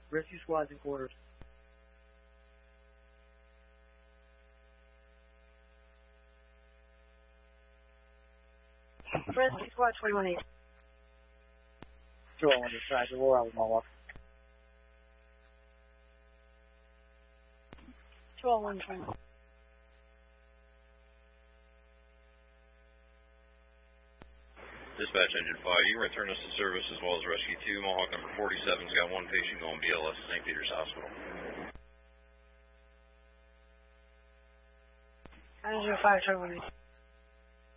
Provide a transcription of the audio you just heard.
Rescue squad's in quarters. Rescue squad 21-8. 201 dispatch, Aurora with Mohawk. 201 21. Dispatch engine 5, you can return us to service as well as rescue 2. Mohawk number 47's got one patient going BLS to St. Peter's Hospital. 905 21-8.